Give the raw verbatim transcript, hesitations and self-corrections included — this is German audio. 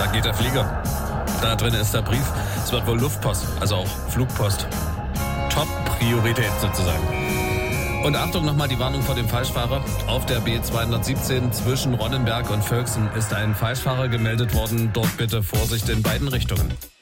Da geht der Flieger. Da drin ist der Brief. Es wird wohl Luftpost, also auch Flugpost. Top-Priorität sozusagen. Und Achtung, nochmal die Warnung vor dem Falschfahrer. Auf der B zweihundertsiebzehn zwischen Ronnenberg und Völksen ist ein Falschfahrer gemeldet worden. Dort bitte Vorsicht in beiden Richtungen.